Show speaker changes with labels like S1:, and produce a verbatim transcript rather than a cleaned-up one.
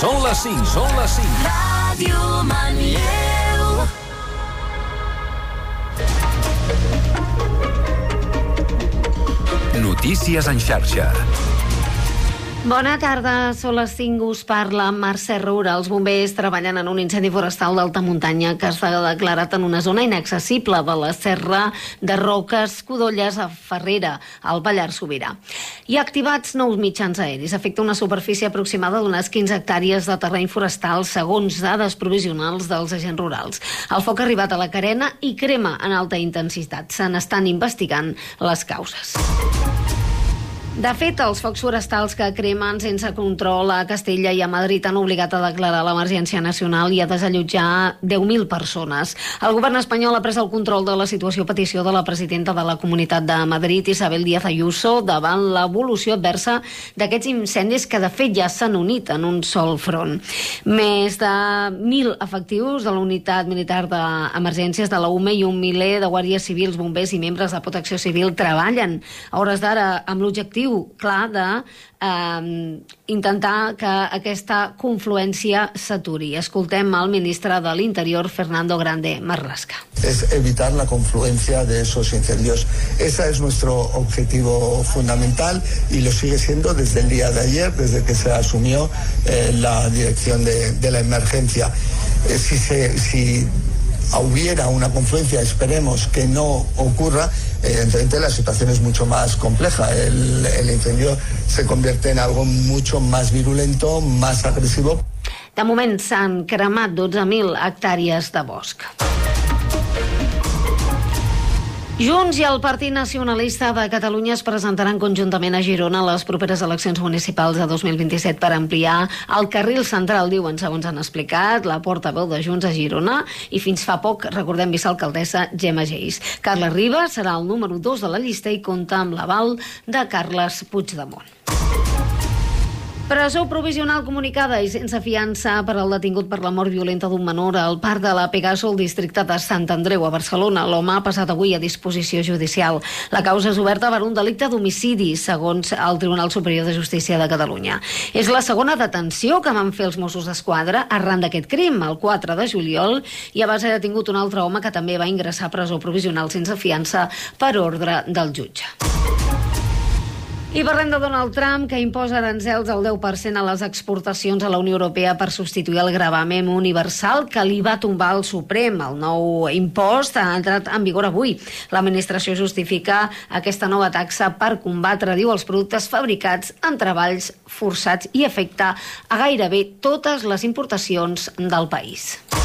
S1: Són les cinc, són les cinc.
S2: Ràdio Manlleu.
S1: Notícies en xarxa.
S3: Bona tarda, són les cinc, us parla Mercè Roura. Els bombers treballen en un incendi forestal d'alta muntanya que s'ha declarat en una zona inaccessible de la Serra de Roques Codolles a Farrera, al Pallars Sobirà. Hi ha activats nous mitjans aeris. Afecta una superfície aproximada d'unes quinze hectàrees de terreny forestal, segons dades provisionals dels agents rurals. El foc ha arribat a la carena i crema en alta intensitat. Se n'estan investigant les causes. De fet, els focs forestals que cremen sense control a Castella i a Madrid han obligat a declarar l'emergència nacional i a desallotjar deu mil persones. El govern espanyol ha pres el control de la situació a petició de la presidenta de la Comunitat de Madrid, Isabel Díaz Ayuso, davant l'evolució adversa d'aquests incendis que de fet ja s'han unit en un sol front. Més de mil efectius de la unitat militar d'emergències de la U M E i un miler de guàrdies civils, bombers i membres de protecció civil treballen a hores d'ara amb l'objectiu clar de eh, intentar que aquesta confluència s'aturi. Escoltem el ministre de l'Interior, Fernando Grande Marlaska.
S4: Es evitar la confluencia de esos incendios. Ese es nuestro objetivo fundamental y lo sigue siendo desde el día de ayer, desde que se asumió eh, la dirección de, de la emergencia. Eh, si se... Si hubiera una confluencia, esperemos que no ocurra, evidentemente la situación es mucho más compleja. El, el incendio se convierte en algo mucho más virulento, más agresivo.
S3: De moment s'han cremat dotze mil hectàrees de bosc. Junts i el Partit Nacionalista de Catalunya es presentaran conjuntament a Girona a les properes eleccions municipals de dos mil vint-i-set per ampliar el carril central, diuen, segons han explicat la portaveu de Junts a Girona i fins fa poc, recordem, vicealcaldessa Gemma Geis. Carles Riba serà el número dos de la llista i compta amb l'aval de Carles Puigdemont. Presó provisional comunicada i sense fiança per al detingut per la mort violenta d'un menor al parc de la Pegaso al districte de Sant Andreu, a Barcelona. L'home ha passat avui a disposició judicial. La causa és oberta per un delicte d'homicidi, segons el Tribunal Superior de Justícia de Catalunya. És la segona detenció que van fer els Mossos d'Esquadra arran d'aquest crim, el quatre de juliol, i abans ha detingut un altre home que també va ingressar a presó provisional sense fiança per ordre del jutge. I parlem de Donald Trump, que imposa aranzels al deu per cent a les exportacions a la Unió Europea per substituir el gravamen universal que li va tombar el Suprem. El nou impost ha entrat en vigor avui. L'administració justifica aquesta nova taxa per combatre, diu, els productes fabricats en treballs forçats i afecta a gairebé totes les importacions del país.